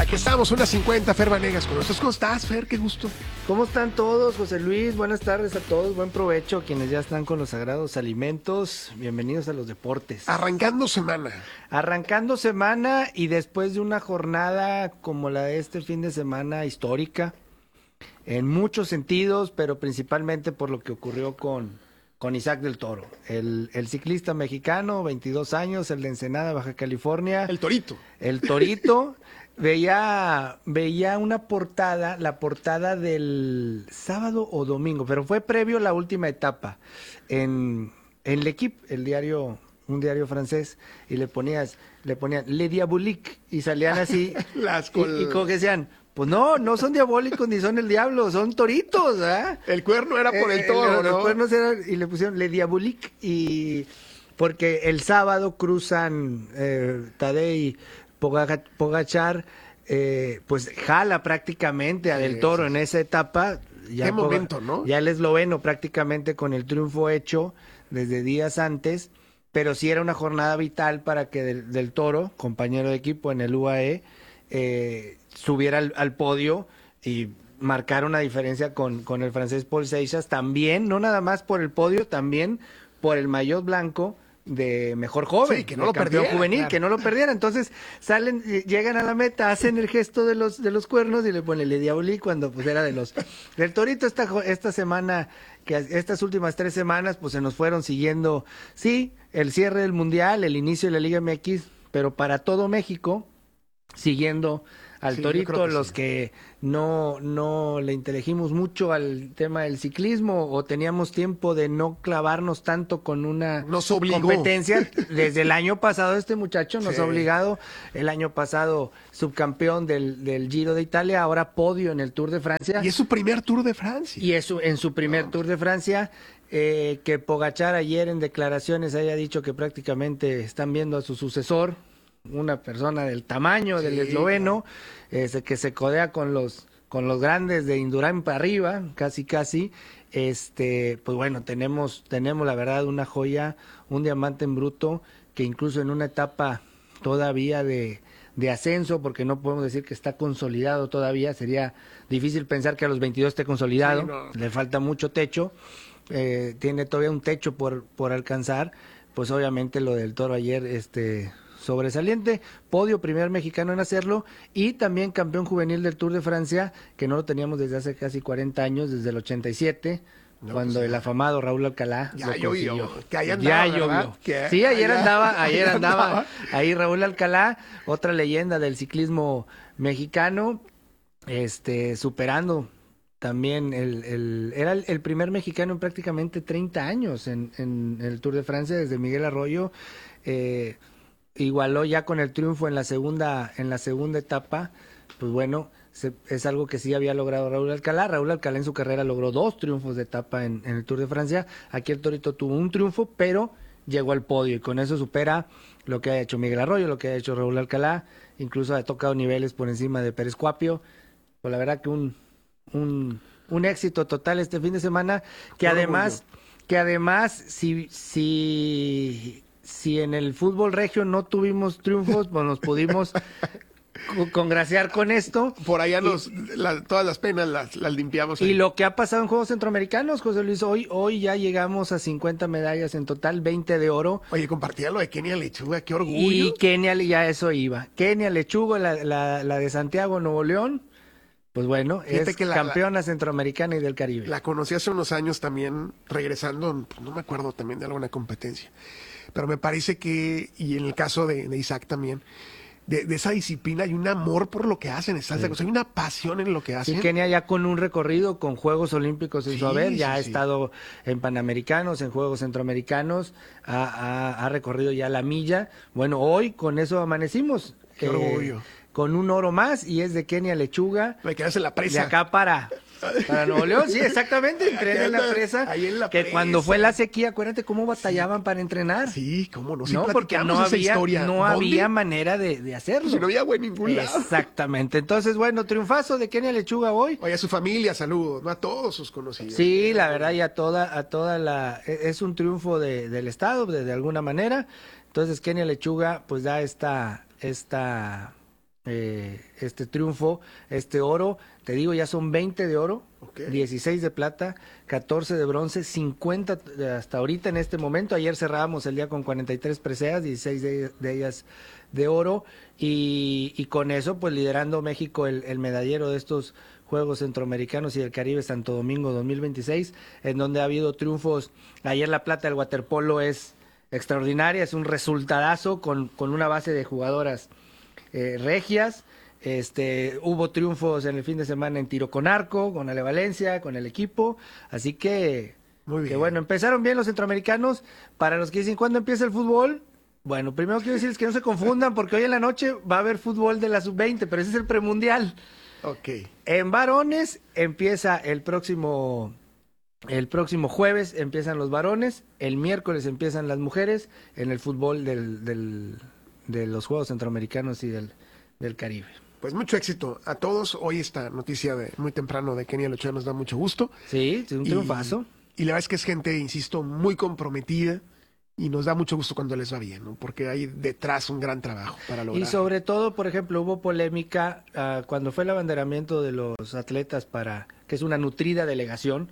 Aquí estamos, 1:50, Fer Vanegas con nosotros. ¿Cómo estás, Fer? Qué gusto. ¿Cómo están todos, José Luis? Buenas tardes a todos, buen provecho. Quienes ya están con los sagrados alimentos, bienvenidos a los deportes. Arrancando semana. Arrancando semana y después de una jornada como la de este fin de semana histórica, en muchos sentidos, pero principalmente por lo que ocurrió con Isaac del Toro, el ciclista mexicano, 22 años, el de Ensenada, Baja California. El Torito. El Torito. Veía una portada, la portada del sábado o domingo, pero fue previo a la última etapa, en L'Equipe, un diario francés, y le ponían Le Diabolique, y salían así, y como que decían, pues no son diabólicos ni son el diablo, son toritos, ¿ah? El cuerno era por el toro, ¿no? Los cuernos eran, y le pusieron Le Diabolique, y porque el sábado cruzan Tadej Pogačar, pues jala prácticamente a Del Toro en esa etapa. Ya Qué momento, ¿no? Ya el esloveno prácticamente con el triunfo hecho desde días antes, pero sí era una jornada vital para que Del Toro, compañero de equipo en el UAE, subiera al podio y marcar una diferencia con el francés Paul Seixas, también, no nada más por el podio, también por el maillot blanco de mejor joven, sí, que no lo perdiera, juvenil, claro. que no lo perdiera. Entonces salen, llegan a la meta, hacen el gesto de los cuernos y le ponen Le Diabolique cuando pues era del Torito. Esta semana, que estas últimas 3 semanas pues se nos fueron siguiendo, sí, el cierre del Mundial, el inicio de la Liga MX, pero para todo México, siguiendo al Sí, Torito, que los sí. que no le inteligimos mucho al tema del ciclismo o teníamos tiempo de no clavarnos tanto con una Nos obligó. competencia. Desde el año pasado este muchacho nos Sí. ha obligado, el año pasado subcampeón del Giro de Italia, ahora podio en el Tour de Francia. Y es su primer Tour de Francia. Y eso en su primer Tour de Francia, que Pogačar ayer en declaraciones haya dicho que prácticamente están viendo a su sucesor, una persona del tamaño del esloveno, que se codea con los grandes de Indurain para arriba, casi, pues bueno, tenemos la verdad una joya, un diamante en bruto, que incluso en una etapa todavía de ascenso, porque no podemos decir que está consolidado todavía, sería difícil pensar que a los 22 esté consolidado, Sí, no. le falta mucho techo, tiene todavía un techo por alcanzar, pues obviamente lo del Toro ayer, sobresaliente, podio, primer mexicano en hacerlo, y también campeón juvenil del Tour de Francia, que no lo teníamos desde hace casi 40 años, desde el 87, No, cuando pues, el afamado Raúl Alcalá Ya lo llovió, consiguió. que ahí andaba, Ya ¿verdad? llovió. Que Sí, ayer allá- andaba ahí Raúl Alcalá, otra leyenda del ciclismo mexicano, superando también era el primer mexicano en prácticamente 30 años en el Tour de Francia, desde Miguel Arroyo, igualó ya con el triunfo en la segunda etapa, pues bueno, es algo que sí había logrado Raúl Alcalá. Raúl Alcalá en su carrera logró 2 triunfos de etapa en el Tour de Francia. Aquí el Torito tuvo un triunfo, pero llegó al podio y con eso supera lo que ha hecho Miguel Arroyo, lo que ha hecho Raúl Alcalá, incluso ha tocado niveles por encima de Pérez Cuapio. Pues la verdad que un éxito total este fin de semana, que además si en el fútbol regio no tuvimos triunfos, pues nos pudimos congraciar con esto. Por allá todas las penas las limpiamos. Y ahí. lo que ha pasado en Juegos Centroamericanos, José Luis, hoy ya llegamos a 50 medallas en total, 20 de oro. Oye, compartía lo de Kenia Lechuga, qué orgullo. Y Kenia, ya eso iba. Kenia Lechuga, la de Santiago, Nuevo León, pues bueno, Fíjate es que campeona centroamericana y del Caribe. La conocí hace unos años también, regresando, pues, no me acuerdo también de alguna competencia. Pero me parece que, y en el caso de Isaac también, de esa disciplina hay un amor por lo que hacen, ¿estás de acuerdo? Hay una pasión en lo que hacen. Sí, Kenia ya con un recorrido, con Juegos Olímpicos en Sí, su haber, ya sí, ha sí. estado en Panamericanos, en Juegos Centroamericanos, ha recorrido ya la milla. Bueno, hoy con eso amanecimos. Qué orgullo. Con un oro más, y es de Kenia Lechuga. Me quedas en la De presa. acá para Nuevo León, sí, exactamente, entrena en la anda, presa. ahí en la que presa. cuando fue la sequía, acuérdate cómo batallaban para entrenar. Sí, cómo no. Sí, No, porque platicamos no esa había, historia. no ¿Dónde? había manera de hacerlo. Si no había agua en ningún lado. Exactamente. Entonces, bueno, triunfazo de Kenia Lechuga hoy. Oye, a su familia, saludos, ¿no? A todos sus conocidos. Sí, la verdad, y a toda es un triunfo del Estado, de alguna manera. Entonces, Kenia Lechuga, pues da esta este triunfo, este oro. Te digo, ya son 20 de oro, Okay. 16 de plata, 14 de bronce, 50 hasta ahorita en este momento. Ayer cerrábamos el día con 43 preseas, 16 de ellas de oro, y con eso pues liderando México el medallero de estos Juegos Centroamericanos y del Caribe Santo Domingo 2026, en donde ha habido triunfos. Ayer la plata del waterpolo es extraordinaria, es un resultadazo con una base de jugadoras regias. Hubo triunfos en el fin de semana en tiro con arco, con Ale Valencia, con el equipo, así que, Muy bien. que bueno, empezaron bien los centroamericanos. Para los que dicen, ¿cuándo empieza el fútbol? Bueno, primero quiero decirles que no se confundan, porque hoy en la noche va a haber fútbol de la sub-20, pero ese es el premundial. Ok. En varones empieza el próximo jueves, empiezan los varones, el miércoles empiezan las mujeres en el fútbol de los Juegos Centroamericanos y del Caribe. Pues mucho éxito a todos. Hoy esta noticia de muy temprano de Kenia Ochoa nos da mucho gusto. Sí, es un triunfazo. Y la verdad es que es gente, insisto, muy comprometida y nos da mucho gusto cuando les va bien, ¿no? Porque hay detrás un gran trabajo para lograr. Y sobre todo, por ejemplo, hubo polémica cuando fue el abanderamiento de los atletas que es una nutrida delegación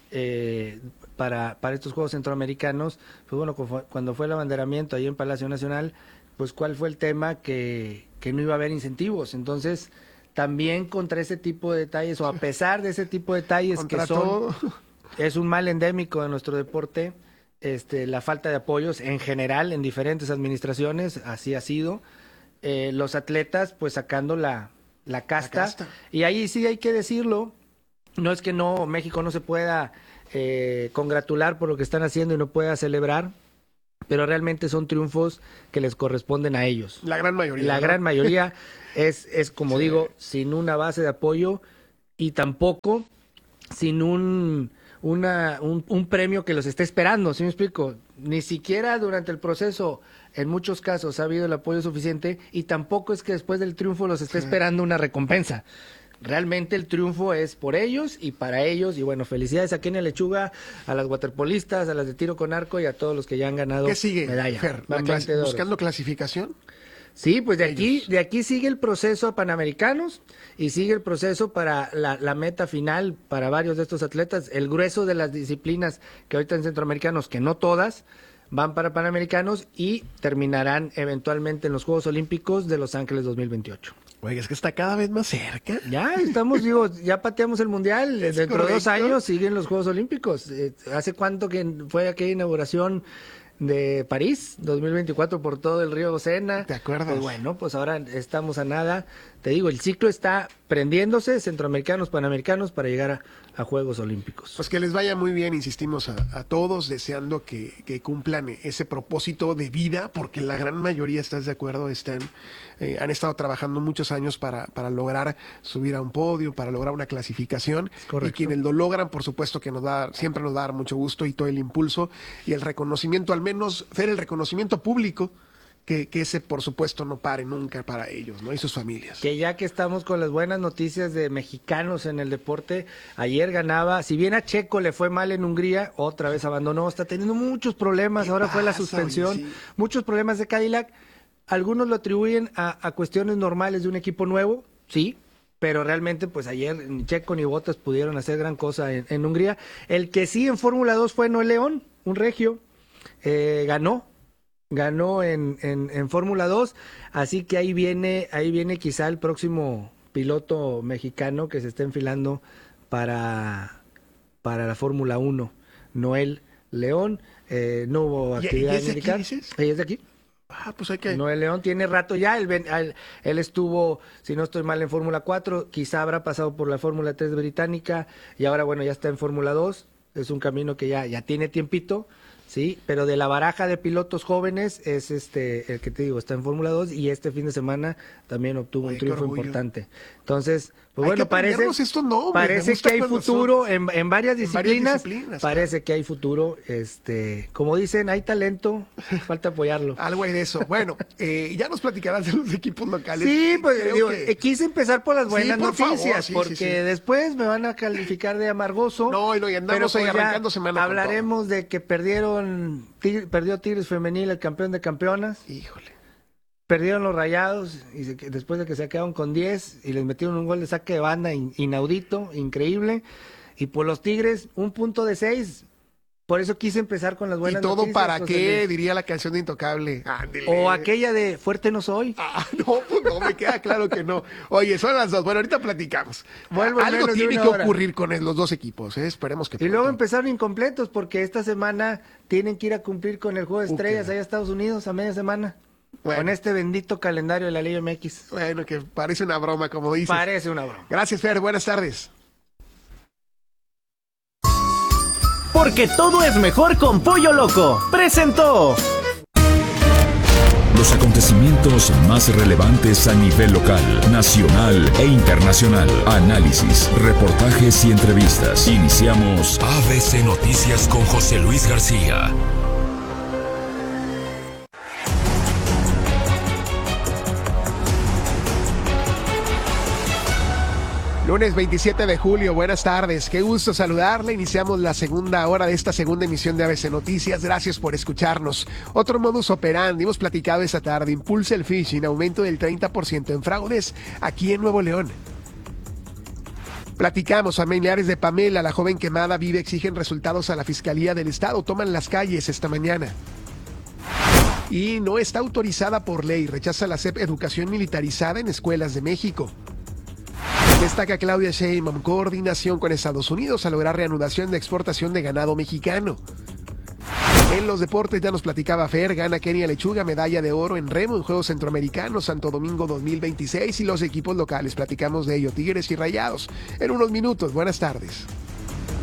para estos Juegos Centroamericanos. Pues bueno, cuando fue el abanderamiento ahí en Palacio Nacional, pues cuál fue el tema que no iba a haber incentivos. Entonces, también contra ese tipo de detalles, o a pesar de ese tipo de detalles Contra que son, todo. es un mal endémico de nuestro deporte, la falta de apoyos en general en diferentes administraciones, así ha sido. Los atletas, pues sacando la casta. Y ahí sí hay que decirlo, no es que México no se pueda congratular por lo que están haciendo y no pueda celebrar, pero realmente son triunfos que les corresponden a ellos. La gran mayoría. La ¿no? gran mayoría es como Sí. digo, sin una base de apoyo y tampoco sin un premio que los esté esperando, ¿sí me explico? Ni siquiera durante el proceso, en muchos casos, ha habido el apoyo suficiente, y tampoco es que después del triunfo los esté esperando una recompensa. Realmente el triunfo es por ellos y para ellos, y bueno, felicidades a Kenia Lechuga, a las waterpolistas, a las de tiro con arco y a todos los que ya han ganado ¿Qué sigue, medalla. Fer? Van 20 de oro. ¿Buscando clasificación? Sí, pues de aquí sigue el proceso a Panamericanos y sigue el proceso para la meta final para varios de estos atletas. El grueso de las disciplinas que ahorita en Centroamericanos, que no todas, van para Panamericanos y terminarán eventualmente en los Juegos Olímpicos de Los Ángeles 2028. Oiga, es que está cada vez más cerca. Ya estamos, ya pateamos el Mundial. Es Dentro de 2 correcto. años siguen los Juegos Olímpicos. ¿Hace cuánto que fue aquella inauguración de París, 2024, por todo el río Sena? ¿Te acuerdas? Pues bueno, pues ahora estamos a nada. Te digo, el ciclo está prendiéndose, centroamericanos, panamericanos, para llegar a Juegos Olímpicos. Pues que les vaya muy bien, insistimos a todos, deseando que cumplan ese propósito de vida, porque la gran mayoría, ¿estás de acuerdo? Han estado trabajando muchos años para lograr subir a un podio, para lograr una clasificación. Correcto. Y quienes lo logran, por supuesto que siempre nos va a dar mucho gusto y todo el impulso y el reconocimiento, al menos, Fer, el reconocimiento público, que ese, por supuesto, no pare nunca para ellos, ¿no? Y sus familias. Que ya que estamos con las buenas noticias de mexicanos en el deporte, ayer ganaba, si bien a Checo le fue mal en Hungría, otra vez abandonó, está teniendo muchos problemas, ahora fue la pasa, suspensión, oye? Sí. muchos problemas de Cadillac. Algunos lo atribuyen a cuestiones normales de un equipo nuevo, sí, pero realmente pues ayer ni Checo ni Bottas pudieron hacer gran cosa en Hungría. El que sí en Fórmula 2 fue Noel León, un regio, ganó en Fórmula 2, así que ahí viene quizá el próximo piloto mexicano que se está enfilando para la Fórmula 1, Noel León. No hubo actividad ¿Y es de aquí, IndyCar. dices? ¿Es de aquí? Ah, pues hay que... Noel León tiene rato ya, él estuvo, si no estoy mal, en Fórmula 4, quizá habrá pasado por la Fórmula 3 británica y ahora, bueno, ya está en Fórmula 2, es un camino que ya tiene tiempito, sí, pero de la baraja de pilotos jóvenes es el que te digo, está en Fórmula 2 y este fin de semana también obtuvo Oye, un qué triunfo orgullo. importante. Entonces, pues Hay bueno, que aprendernos esto, no, hombre, me parece gusta que hay cuando futuro son- en varias en varias disciplinas, disciplinas, parece que hay futuro, como dicen, hay talento, falta apoyarlo. Algo hay de eso. Bueno, ya nos platicarás de los equipos locales. Sí, pues Creo digo, que- quise empezar por las buenas por favor, noticias, sí, porque sí. después me van a calificar de amargoso. No, y andamos ahí ya arrancando semana con hablaremos de que perdió Tigres Femenil, el campeón de campeonas. Híjole. Perdieron los Rayados y después de que se quedaron con 10 y les metieron un gol de saque de banda inaudito, increíble. Y por los Tigres, un punto de 6. Por eso quise empezar con las buenas noticias. ¿Y todo noticias, para qué? Diría la canción de Intocable. Ándele. O aquella de Fuerte no soy. No, pues no, me queda claro que no. Oye, son las 2. Bueno, ahorita platicamos. Algo tiene que ocurrir con los dos equipos, ¿eh? Esperemos que pronto. Y luego empezaron incompletos porque esta semana tienen que ir a cumplir con el juego de estrellas allá a Estados Unidos a media semana. Bueno. Con este bendito calendario de la Liga MX. Bueno, que parece una broma, como dices. Parece una broma. Gracias, Fer. Buenas tardes. Porque todo es mejor con Pollo Loco. Presentó los acontecimientos más relevantes a nivel local, nacional e internacional. Análisis, reportajes y entrevistas. Iniciamos ABC Noticias con José Luis García. Lunes 27 de julio, buenas tardes, qué gusto saludarle. Iniciamos la segunda hora de esta segunda emisión de ABC Noticias. Gracias por escucharnos. Otro modus operandi, hemos platicado esta tarde, impulsa el phishing, aumento del 30% en fraudes aquí en Nuevo León. Platicamos, familiares de Pamela, la joven quemada vive, exigen resultados a la Fiscalía del Estado, toman las calles esta mañana. Y no está autorizada por ley, rechaza la SEP educación militarizada en escuelas de México. Destaca Claudia Sheinbaum, coordinación con Estados Unidos a lograr reanudación de exportación de ganado mexicano. En los deportes ya nos platicaba Fer, gana Kenia Lechuga, medalla de oro en remo en Juegos Centroamericanos Santo Domingo 2026 y los equipos locales. Platicamos de ello, Tigres y Rayados. En unos minutos, buenas tardes.